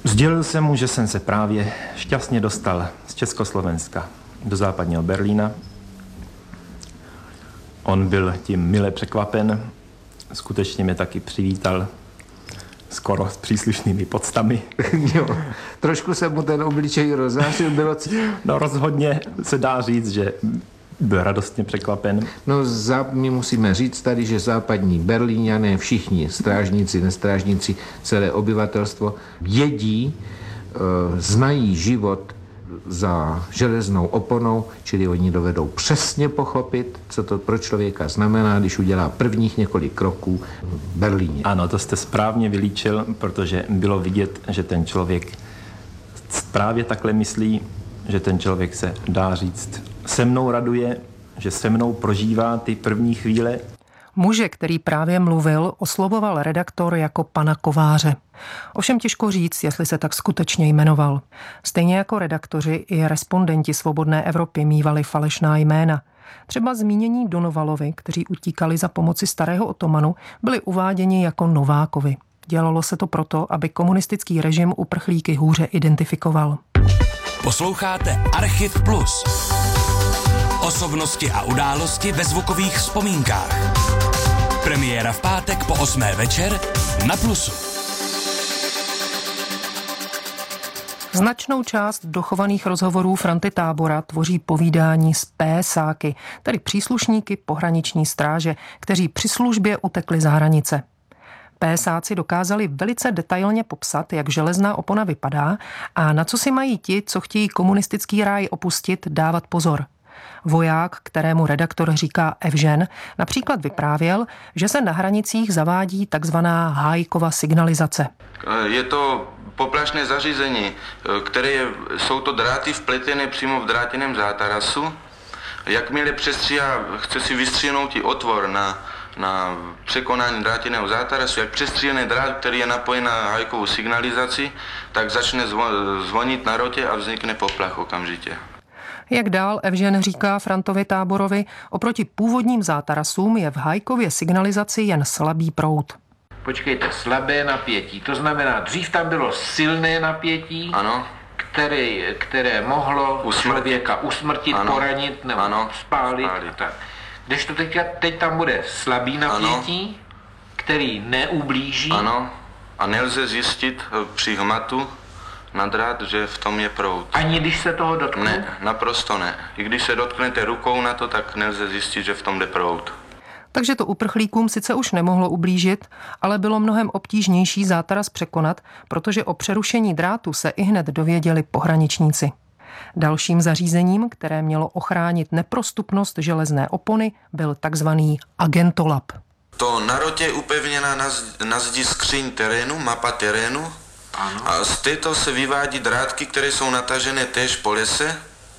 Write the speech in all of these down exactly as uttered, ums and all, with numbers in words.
Sdělil jsem mu, že jsem se právě šťastně dostal z Československa do západního Berlína. On byl tím mile překvapen, skutečně mě taky přivítal skoro s příslušnými poctami. Jo, trošku se mu ten obličej rozářil, bylo... No rozhodně se dá říct, že byl radostně překvapen. No za, my musíme říct tady, že západní Berlíňané, všichni strážníci, nestrážníci, celé obyvatelstvo vědí, e, znají život za železnou oponou, čili oni dovedou přesně pochopit, co to pro člověka znamená, když udělá prvních několik kroků v Berlíně. Ano, to jste správně vylíčil, protože bylo vidět, že ten člověk právě takhle myslí, že ten člověk se, dá říct, se mnou raduje, že se mnou prožívá ty první chvíle. Muže, který právě mluvil, oslovoval redaktor jako pana Kováře. Ovšem těžko říct, jestli se tak skutečně jmenoval. Stejně jako redaktoři i respondenti Svobodné Evropy mívali falešná jména. Třeba zmínění Donovalovi, kteří utíkali za pomoci starého Otomanu, byli uváděni jako Novákovi. Dělalo se to proto, aby komunistický režim uprchlíky hůře identifikoval. Posloucháte Archiv Plus. Osobnosti a události ve zvukových vzpomínkách. Premiéra v pátek po osmé večer na Plusu. Značnou část dochovaných rozhovorů Franty Tábora tvoří povídání s pésáky, tedy příslušníky pohraniční stráže, kteří při službě utekli za hranice. Pésáci dokázali velice detailně popsat, jak železná opona vypadá a na co si mají ti, co chtějí komunistický ráj opustit, dávat pozor. Voják, kterému redaktor říká Evžen, například vyprávěl, že se na hranicích zavádí takzvaná Hájkova signalizace. Je to poplašné zařízení, které je, jsou to dráty vpletené přímo v drátěném zátarasu. Jakmile přestříhá, chce si vystříhnout i otvor na, na překonání drátěného zátarasu, jak přestříhaný drát, který je napojen na Hájkovou signalizaci, tak začne zvonit na rotě a vznikne poplach okamžitě. Jak dál Evžen říká Frantovi Táborovi, oproti původním zátarasům je v Hájkově signalizaci jen slabý proud. Počkejte, slabé napětí, to znamená, dřív tam bylo silné napětí, ano, které, které mohlo Usmrt. člověka usmrtit, ano, poranit nebo ano, spálit. spálit. Tak. Kdežto teď, teď tam bude slabý napětí, ano, který neublíží. Ano, a nelze zjistit při hmatu na drát, že v tom je proud. Ani když se toho dotkne? Ne, naprosto ne. I když se dotknete rukou na to, tak nelze zjistit, že v tom jde proud. Takže to uprchlíkům sice už nemohlo ublížit, ale bylo mnohem obtížnější zátaras překonat, protože o přerušení drátu se ihned dověděli pohraničníci. Dalším zařízením, které mělo ochránit neprostupnost železné opony, byl takzvaný agentolab. To na rotě je upevněná na, na zdi skříň terénu, mapa terénu. Ano. A z této se vyvádí drátky, které jsou natažené též po lese,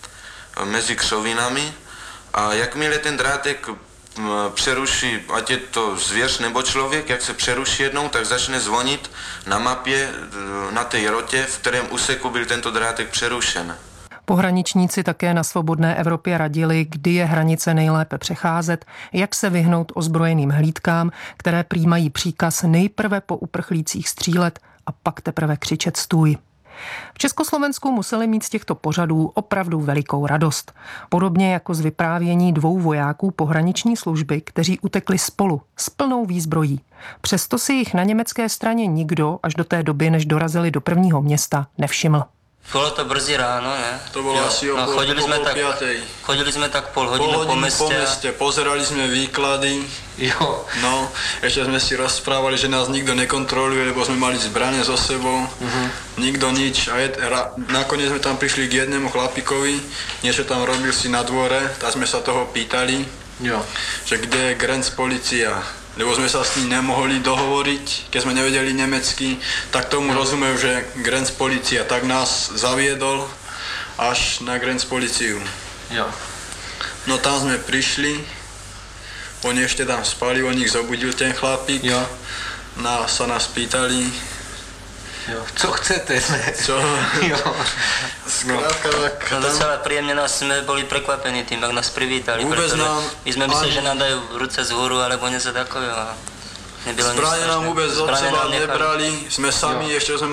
mezi křovinami. A jakmile ten drátek přeruší, ať je to zvěř nebo člověk, jak se přeruší jednou, tak začne zvonit na mapě na té rotě, v kterém úseku byl tento drátek přerušen. Pohraničníci také na Svobodné Evropě radili, kdy je hranice nejlépe přecházet, jak se vyhnout ozbrojeným hlídkám, které přijímají příkaz nejprve po uprchlících střílet a pak teprve křičet stůj. V Československu museli mít z těchto pořadů opravdu velikou radost. Podobně jako z vyprávění dvou vojáků pohraniční služby, kteří utekli spolu, s plnou výzbrojí. Přesto si jich na německé straně nikdo až do té doby, než dorazili do prvního města, nevšiml. Bylo to brzy ráno, ne? To bylo jo. asi o no, pol, chodili, po jsme pol tak, piatej. chodili jsme tak pol hodinu, pol hodinu po městě. po městě, pozerali jsme výklady. Jo. No, ještě jsme si rozprávali, že nás nikdo nekontroluje, lebo jsme mali zbraně so sebou. Uh-huh. Nikdo nič. A je, ra, nakoniec jsme tam prišli k jednému chlapíkovi, niečo tam robil si na dvore, tak jsme sa toho pýtali, jo. Že kde je Grenz policia. Lebo sme sa s ním nemohli dohovoriť, keď sme nevedeli nemecky, tak tomu rozumiem, že Grenz policia, tak nás zaviedol až na Grenz policiu. Jo. No tam sme prišli, oni ešte tam spali, on ich zobudil ten chlapík, jo. Na, sa nás pýtali, jo. Co chcete? Co? Jo. Skrátka, tak... No docela príjemne nás sme boli prekvapení tým, jak nás privítali. Vôbec nám... My sme mysleli, že nám dajú ruce z hôru, alebo niečo takové. Zbraně nám vůbec od seba nebrali, jsme sami, jo. Ešte sme